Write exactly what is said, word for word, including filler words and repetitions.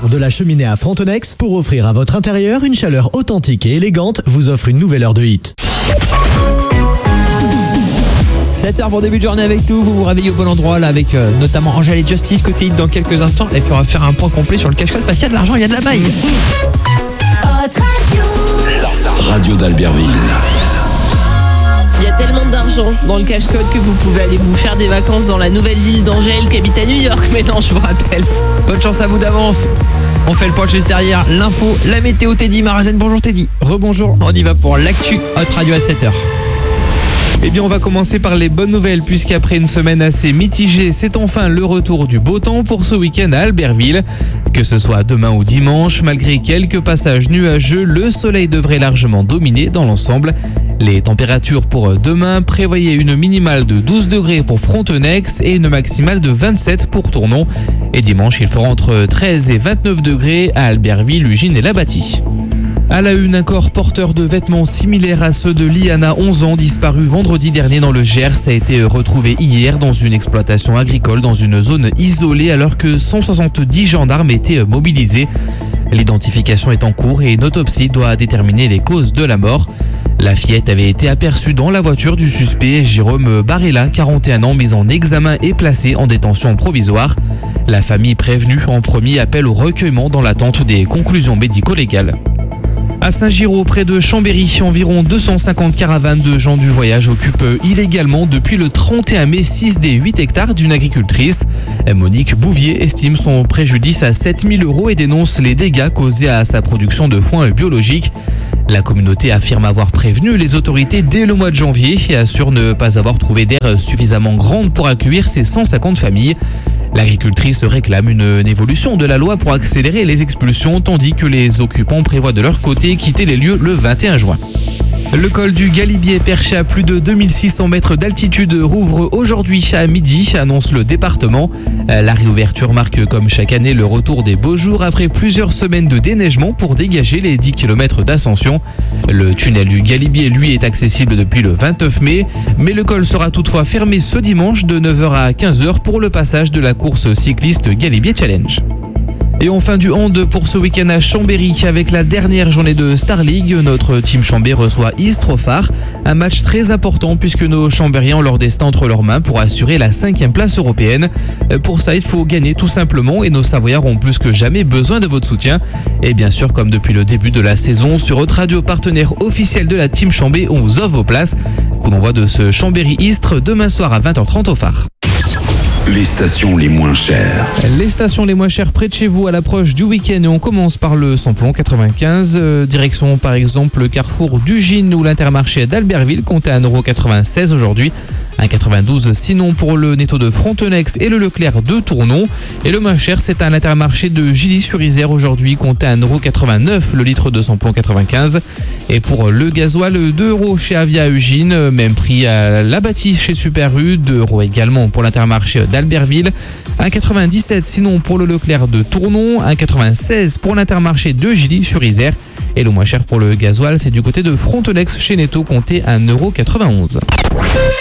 Art de la cheminée à Frontenex, pour offrir à votre intérieur une chaleur authentique et élégante, vous offre une nouvelle heure de hit. sept heures pour début de journée avec nous, vous vous réveillez au bon endroit là avec euh, notamment Angèle et Justice côté hit dans quelques instants, et puis on va faire un point complet sur le cash-code parce qu'il y a de l'argent, il y a de la maille. La radio d'Albertville. Il y a tellement d'argent dans le cash-code que vous pouvez aller vous faire des vacances dans la nouvelle ville d'Angèle qui habite à New York. Mais non, je vous rappelle. Bonne chance à vous d'avance. On fait le point juste derrière l'info, la météo. Teddy Marazen, bonjour Teddy. Rebonjour. On y va pour l'actu Hot Radio à sept heures. Eh bien, on va commencer par les bonnes nouvelles puisqu'après une semaine assez mitigée, c'est enfin le retour du beau temps pour ce week-end à Albertville. Que ce soit demain ou dimanche, malgré quelques passages nuageux, le soleil devrait largement dominer dans l'ensemble. Les températures pour demain prévoyaient une minimale de douze degrés pour Frontenex et une maximale de vingt-sept pour Tournon. Et dimanche, il fera entre treize et vingt-neuf degrés à Albertville, Ugine et Labati. À la une, un corps porteur de vêtements similaires à ceux de Liana, onze ans, disparu vendredi dernier dans le Gers, a été retrouvé hier dans une exploitation agricole dans une zone isolée alors que cent soixante-dix gendarmes étaient mobilisés. L'identification est en cours et une autopsie doit déterminer les causes de la mort. La fillette avait été aperçue dans la voiture du suspect, Jérôme Barella, quarante et un ans, mis en examen et placé en détention provisoire. La famille prévenue en premier appelle au recueillement dans l'attente des conclusions médico-légales. À Saint-Giraud, près de Chambéry, environ deux cent cinquante caravanes de gens du voyage occupent illégalement depuis le trente et un mai six des huit hectares d'une agricultrice. Monique Bouvier estime son préjudice à sept mille euros et dénonce les dégâts causés à sa production de foin biologique. La communauté affirme avoir prévenu les autorités dès le mois de janvier et assure ne pas avoir trouvé d'aire suffisamment grande pour accueillir ces cent cinquante familles. L'agricultrice réclame une, une évolution de la loi pour accélérer les expulsions, tandis que les occupants prévoient de leur côté quitter les lieux le vingt et un juin. Le col du Galibier, perché à plus de deux mille six cents mètres d'altitude, rouvre aujourd'hui à midi, annonce le département. La réouverture marque comme chaque année le retour des beaux jours après plusieurs semaines de déneigement pour dégager les dix kilomètres d'ascension. Le tunnel du Galibier, lui, est accessible depuis le vingt-neuf mai, mais le col sera toutefois fermé ce dimanche de neuf heures à quinze heures pour le passage de la course cycliste Galibier Challenge. Et enfin du hand pour ce week-end à Chambéry avec la dernière journée de Star League. Notre team Chambé reçoit Istres-Phare. Un match très important puisque nos Chambériens ont leur destin entre leurs mains pour assurer la cinquième place européenne. Pour ça, il faut gagner tout simplement et nos Savoyards ont plus que jamais besoin de votre soutien. Et bien sûr, comme depuis le début de la saison, sur Hot Radio, partenaire officiel de la team Chambé, on vous offre vos places. Coup d'envoi de ce Chambéry-Istres demain soir à vingt heures trente au phare. Les stations les moins chères. Les stations les moins chères près de chez vous à l'approche du week-end et on commence par le samplon quatre-vingt-quinze. Euh, direction par exemple le carrefour d'Ugine ou l'Intermarché d'Albertville, comptez à un euro quatre-vingt-seize aujourd'hui. un euro quatre-vingt-douze sinon pour le Netto de Frontenex et le Leclerc de Tournon. Et le moins cher c'est à l'Intermarché de Gilly-sur-Isère aujourd'hui, comptez à un euro quatre-vingt-neuf le litre de samplon quatre-vingt-quinze. Et pour le gasoil, deux euros chez Avia Eugine, même prix à Labati chez Super U, deux euros également pour l'Intermarché d'Albertville, un euro quatre-vingt-dix-sept sinon pour le Leclerc de Tournon, un euro quatre-vingt-seize pour l'Intermarché de Gilly-sur-Isère. Et le moins cher pour le gasoil, c'est du côté de Frontenex chez Netto, comptez à un euro quatre-vingt-onze.